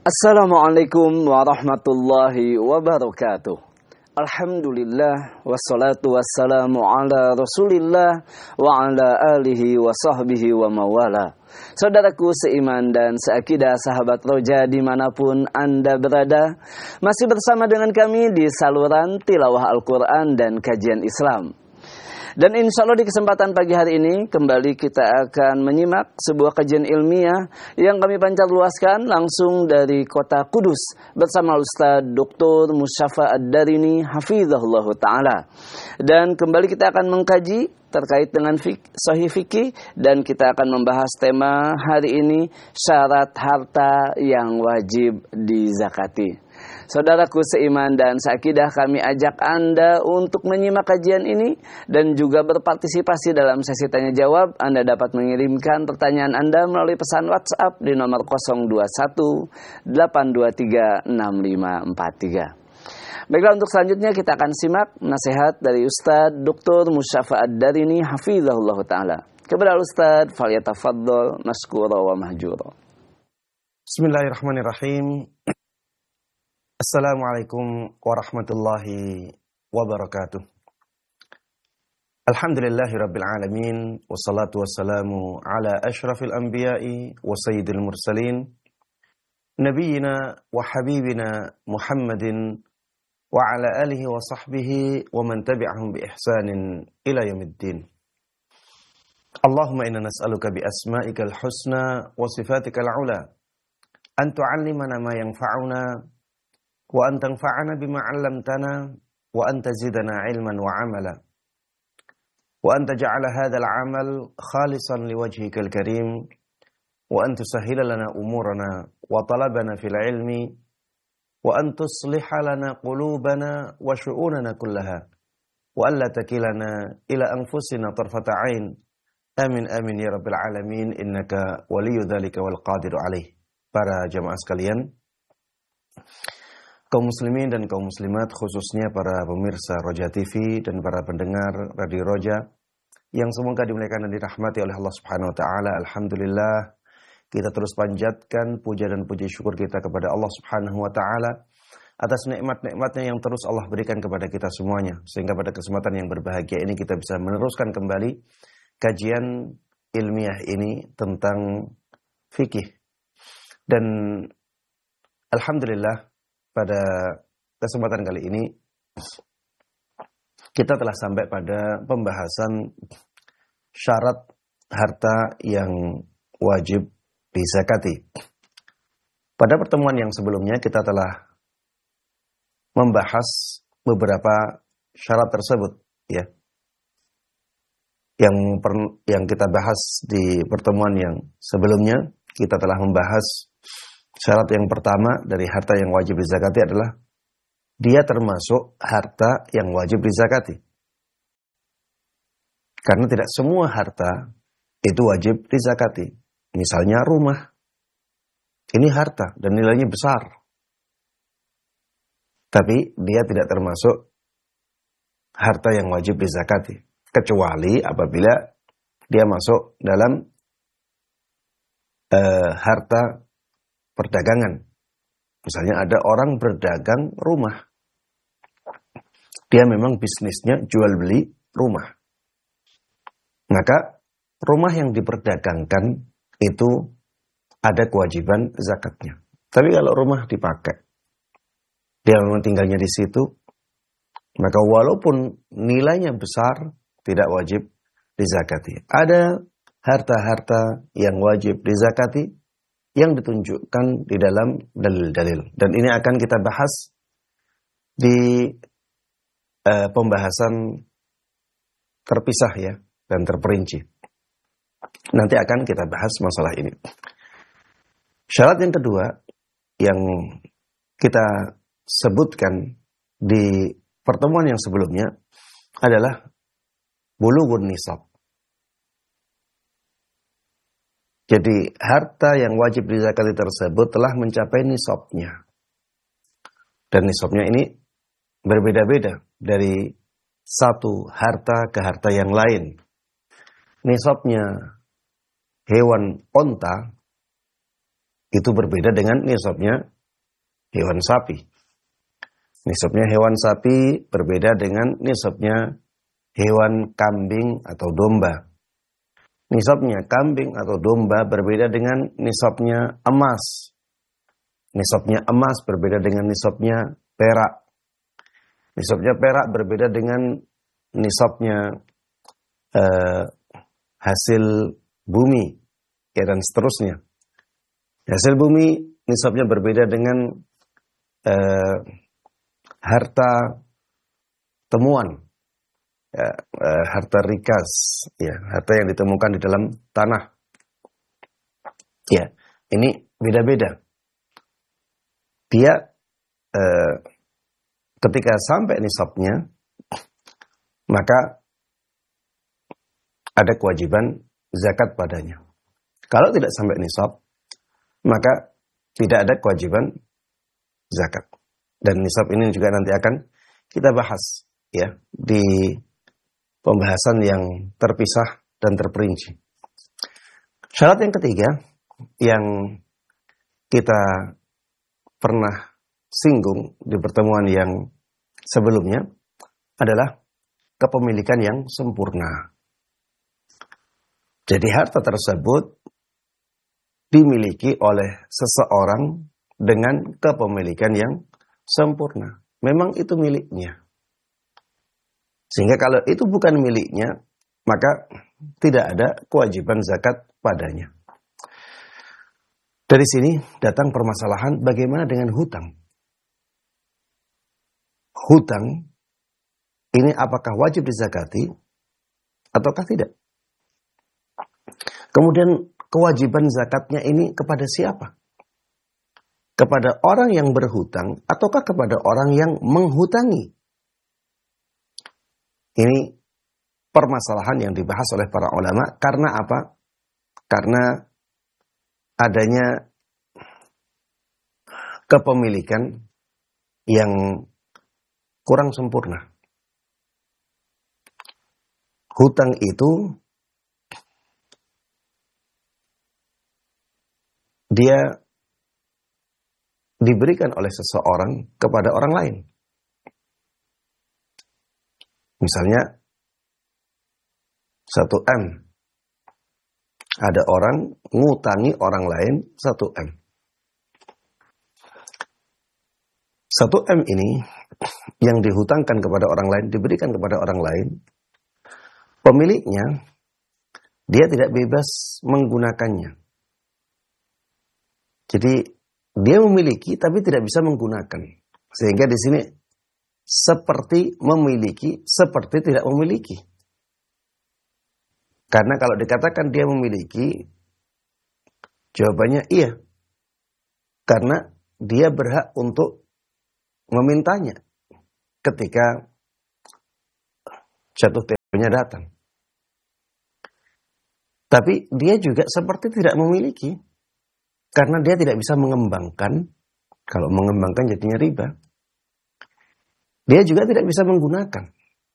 Assalamualaikum warahmatullahi wabarakatuh. Alhamdulillah wassalatu wassalamu ala Rasulillah wa ala alihi wa sahbihi wa mawala. Saudaraku seiman dan seakidah, sahabat roja dimanapun Anda berada, masih bersama dengan kami di saluran tilawah Al-Quran dan kajian Islam. Dan insya Allah di kesempatan pagi hari ini kembali kita akan menyimak sebuah kajian ilmiah yang kami pancar luaskan langsung dari kota Kudus bersama Ustaz Dr. Musyafa Ad-Darini Hafizahullah Ta'ala. Dan kembali kita akan mengkaji terkait dengan sahih fikih, dan kita akan membahas tema hari ini, syarat harta yang wajib dizakati. Saudaraku seiman dan seakidah, kami ajak Anda untuk menyimak kajian ini dan juga berpartisipasi dalam sesi tanya jawab. Anda dapat mengirimkan pertanyaan Anda melalui pesan WhatsApp di nomor 021 823 6543. Baiklah, untuk selanjutnya kita akan simak nasihat dari Ustaz Dr. Musyafa Ad-Darini Hafizahullah Ta'ala. Kepada Ustaz, falyatafaddal mashkura wa mahjura. Bismillahirrahmanirrahim. Assalamualaikum warahmatullahi wabarakatuh. Alhamdulillahi rabbil alamin, wassalatu wassalamu ala ashrafil anbiya'i wa sayyidil mursalin, nabiyina wa habibina Muhammadin wa ala alihi wa sahbihi wa man tabi'ahum bi ihsanin ila yaumiddin. Allahumma inna nas'aluka bi asma'ikal husna wa sifatikal ula an tu'allimana ma yanfa'una wa an tanfa'ana bima 'allamtana wa an tazidana 'ilman wa 'amala wa an taj'ala hadzal 'amal khalisan liwajhikal karim wa an tusahhila lana umurana wa talabana fil 'ilmi wa an tusliha lana qulubana wa syu'unana kullaha wa alla takilana ila anfusina tarfata 'ain. Amin amin ya rabbil alamin, innaka waliyyu dzalika wal qadiru alaih. Para jamaah sekalian, kaum muslimin dan kaum muslimat, khususnya para pemirsa Roja TV dan para pendengar Radio Roja yang semoga dimuliakan dan dirahmati oleh Allah Subhanahu wa taala. Alhamdulillah, kita terus panjatkan puja dan puji syukur kita kepada Allah Subhanahu wa taala atas nikmat-nikmatnya yang terus Allah berikan kepada kita semuanya, sehingga pada kesempatan yang berbahagia ini kita bisa meneruskan kembali kajian ilmiah ini tentang fikih. Dan alhamdulillah, pada kesempatan kali ini kita telah sampai pada pembahasan syarat harta yang wajib dizakati. Pada pertemuan yang sebelumnya kita telah membahas beberapa syarat tersebut, ya. Yang kita bahas di pertemuan yang sebelumnya, kita telah membahas syarat yang pertama dari harta yang wajib dizakati adalah dia termasuk harta yang wajib dizakati. Karena tidak semua harta itu wajib dizakati. Misalnya rumah. Ini harta dan nilainya besar. Tapi dia tidak termasuk harta yang wajib dizakati. Kecuali apabila dia masuk dalam harta perdagangan. Misalnya ada orang berdagang rumah. Dia memang bisnisnya jual beli rumah. Maka rumah yang diperdagangkan itu ada kewajiban zakatnya. Tapi kalau rumah dipakai, dia memang tinggalnya di situ, maka walaupun nilainya besar, tidak wajib dizakati. Ada harta-harta yang wajib dizakati yang ditunjukkan di dalam dalil-dalil. Dan ini akan kita bahas di pembahasan terpisah, ya, dan terperinci. Nanti akan kita bahas masalah ini. Syarat yang kedua yang kita sebutkan di pertemuan yang sebelumnya adalah bulughun nisab. Jadi harta yang wajib dizakati tersebut telah mencapai nisabnya. Dan nisabnya ini berbeda-beda dari satu harta ke harta yang lain. Nisabnya hewan onta itu berbeda dengan nisabnya hewan sapi. Nisabnya hewan sapi berbeda dengan nisabnya hewan kambing atau domba. Nisabnya kambing atau domba berbeda dengan nisabnya emas. Nisabnya emas berbeda dengan nisabnya perak. Nisabnya perak berbeda dengan nisabnya hasil bumi, ya, dan seterusnya. Hasil bumi nisabnya berbeda dengan harta temuan, ya, harta rikas, ya, harta yang ditemukan di dalam tanah. Ya, ini beda-beda. Dia ketika sampai nisabnya, maka ada kewajiban zakat padanya. Kalau tidak sampai nisab, maka tidak ada kewajiban zakat. Dan nisab ini juga nanti akan kita bahas, ya, di pembahasan yang terpisah dan terperinci. Syarat yang ketiga yang kita pernah singgung di pertemuan yang sebelumnya adalah kepemilikan yang sempurna. Jadi harta tersebut dimiliki oleh seseorang dengan kepemilikan yang sempurna. Memang itu miliknya. Sehingga kalau itu bukan miliknya, maka tidak ada kewajiban zakat padanya. Dari sini datang permasalahan bagaimana dengan hutang. Hutang ini apakah wajib dizakati ataukah tidak? Kemudian kewajiban zakatnya ini kepada siapa? Kepada orang yang berhutang ataukah kepada orang yang menghutangi? Ini permasalahan yang dibahas oleh para ulama. Karena apa? Karena adanya kepemilikan yang kurang sempurna. Hutang itu dia diberikan oleh seseorang kepada orang lain. Misalnya 1 M. Ada orang ngutangi orang lain 1 M. 1 M ini yang dihutangkan kepada orang lain, diberikan kepada orang lain. Pemiliknya, dia tidak bebas menggunakannya. Jadi dia memiliki tapi tidak bisa menggunakan. Sehingga di sini seperti memiliki, seperti tidak memiliki. Karena kalau dikatakan dia memiliki, jawabannya iya. Karena dia berhak untuk memintanya ketika jatuh temponya datang. Tapi dia juga seperti tidak memiliki. Karena dia tidak bisa mengembangkan. Kalau mengembangkan jadinya riba. Dia juga tidak bisa menggunakan.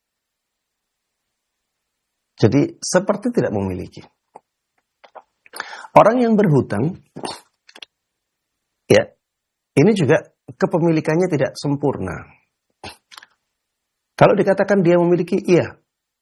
Jadi seperti tidak memiliki. Orang yang berhutang, ya, ini juga kepemilikannya tidak sempurna. Kalau dikatakan dia memiliki, iya.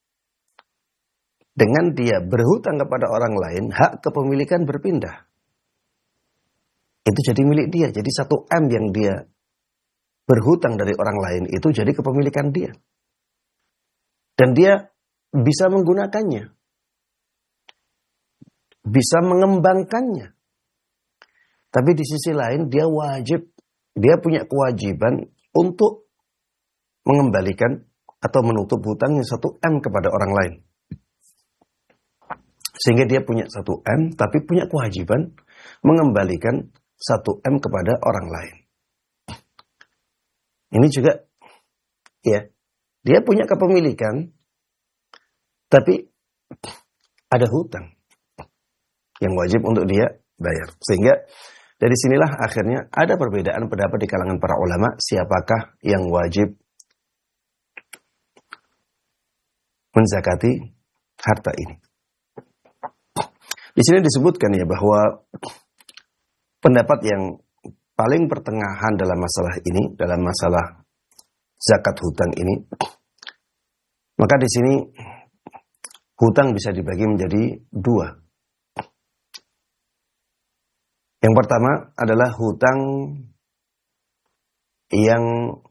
Dengan dia berhutang kepada orang lain, hak kepemilikan berpindah. Itu jadi milik dia. Jadi 1 M yang dia berhutang dari orang lain itu jadi kepemilikan dia. Dan dia bisa menggunakannya. Bisa mengembangkannya. Tapi di sisi lain dia wajib, dia punya kewajiban untuk mengembalikan atau menutup hutangnya 1 M kepada orang lain. Sehingga dia punya 1 M tapi punya kewajiban mengembalikan 1 M kepada orang lain. Ini juga, ya, dia punya kepemilikan, tapi ada hutang yang wajib untuk dia bayar. Sehingga dari sinilah akhirnya ada perbedaan pendapat di kalangan para ulama, siapakah yang wajib menzakati harta ini. Di sini disebutkan ya bahwa pendapat yang paling pertengahan dalam masalah ini, dalam masalah zakat hutang ini, maka di sini hutang bisa dibagi menjadi dua. Yang pertama adalah hutang yang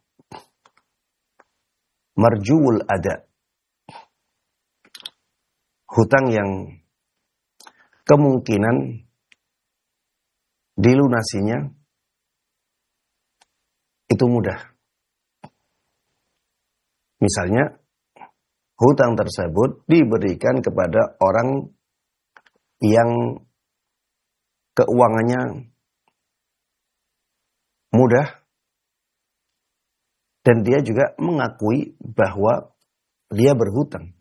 marjuul ada. Hutang yang kemungkinan dilunasinya itu mudah. Misalnya, hutang tersebut diberikan kepada orang yang keuangannya mudah dan dia juga mengakui bahwa dia berhutang.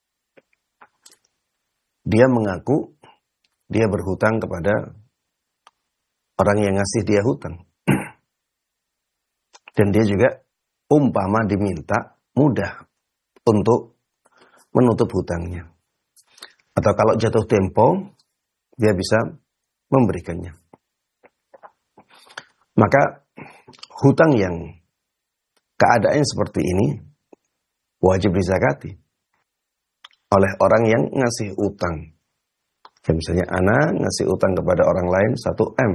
Dia mengaku dia berhutang kepada orang yang ngasih dia hutang. Dan dia juga umpama diminta mudah untuk menutup hutangnya. Atau kalau jatuh tempo, dia bisa memberikannya. Maka hutang yang keadaannya seperti ini wajib dizakati oleh orang yang ngasih utang. Ya, misalnya anak ngasih utang kepada orang lain 1 M.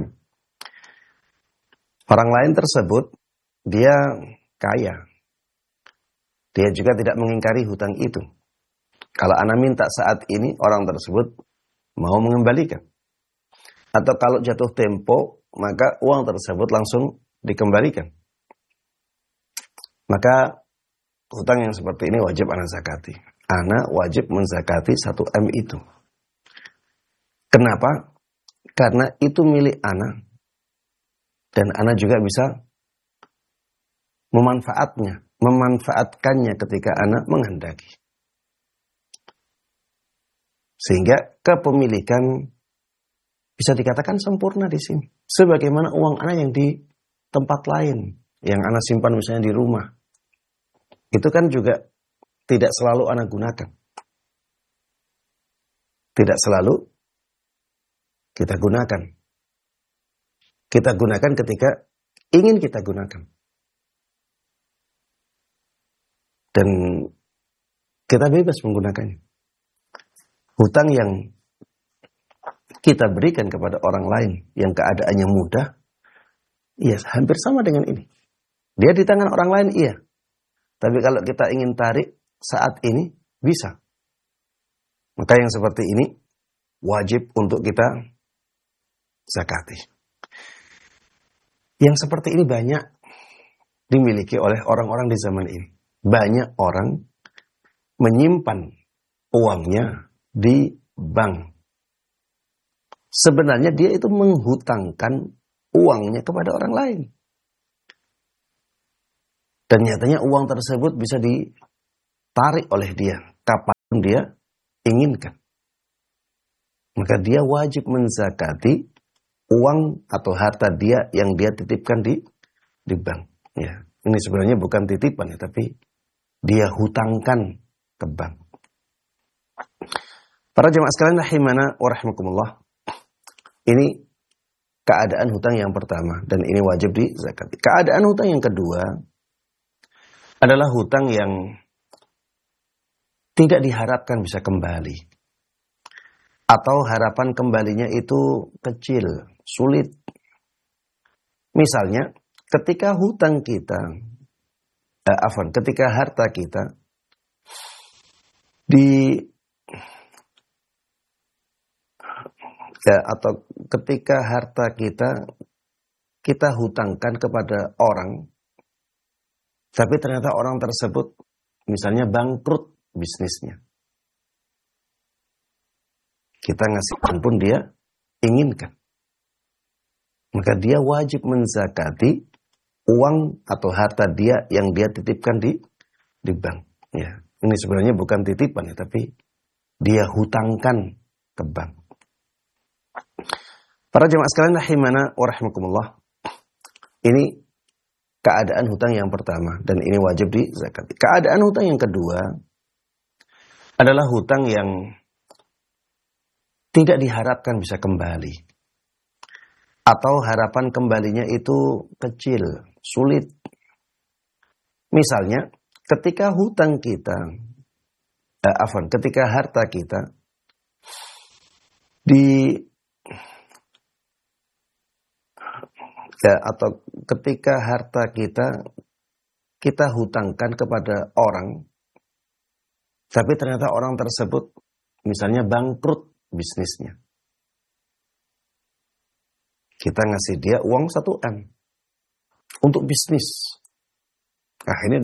Orang lain tersebut dia kaya. Dia juga tidak mengingkari hutang itu. Kalau anak minta saat ini, orang tersebut mau mengembalikan. Atau kalau jatuh tempo, maka uang tersebut langsung dikembalikan. Maka hutang yang seperti ini wajib anak zakati. Anak wajib menzakati 1 M itu. Kenapa? Karena itu milik anak. Dan anak juga bisa memanfaatkannya ketika anak menghendaki. Sehingga kepemilikan bisa dikatakan sempurna di sini. Sebagaimana uang anak yang di tempat lain, yang anak simpan misalnya di rumah. Itu kan juga tidak selalu anak gunakan. Tidak selalu kita gunakan. Kita gunakan ketika ingin kita gunakan. Dan kita bebas menggunakannya. Hutang yang kita berikan kepada orang lain yang keadaannya mudah, iya hampir sama dengan ini. Dia di tangan orang lain, iya. Tapi kalau kita ingin tarik saat ini, bisa. Maka yang seperti ini wajib untuk kita zakati. Yang seperti ini banyak dimiliki oleh orang-orang di zaman ini. Banyak orang menyimpan uangnya di bank. Sebenarnya dia itu menghutangkan uangnya kepada orang lain. Dan nyatanya uang tersebut bisa ditarik oleh dia kapan dia inginkan. Maka dia wajib menzakati uang atau harta dia yang dia titipkan di bank. Ya, ini sebenarnya bukan titipan ya, tapi dia hutangkan ke bank. Para jemaah sekalian rahimana wa rahimakumullah. Ini keadaan hutang yang pertama dan ini wajib dizakati. Keadaan hutang yang kedua adalah hutang yang tidak diharapkan bisa kembali. Atau harapan kembalinya itu kecil, sulit. Misalnya, ketika hutang kita, ketika harta kita atau ketika harta kita hutangkan kepada orang, tapi ternyata orang tersebut misalnya bangkrut bisnisnya. Kita ngasih pun dia inginkan. Maka dia wajib menzakati uang atau harta dia yang dia titipkan di bank. Ya, ini sebenarnya bukan titipan ya, tapi dia hutangkan ke bank. Para jemaah sekalian rahimana wa rahimakumullah. Ini keadaan hutang yang pertama dan ini wajib dizakati. Keadaan hutang yang kedua adalah hutang yang tidak diharapkan bisa kembali. atau harapan kembalinya itu kecil, sulit. Misalnya, ketika hutang kita, ketika harta kita atau ketika harta kita hutangkan kepada orang, tapi ternyata orang tersebut misalnya bangkrut bisnisnya. Kita ngasih dia uang 1 M untuk bisnis. Nah, ini